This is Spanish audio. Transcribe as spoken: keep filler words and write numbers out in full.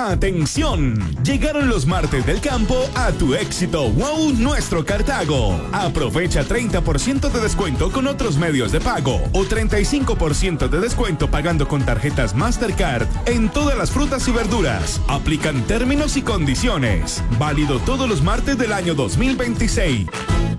¡Atención! Llegaron los martes del campo a tu éxito Wow Nuestro Cartago. Aprovecha treinta por ciento de descuento con otros medios de pago o treinta y cinco por ciento de descuento pagando con tarjetas Mastercard en todas las frutas y verduras. Aplican términos y condiciones. Válido todos los martes del año dos mil veintiséis.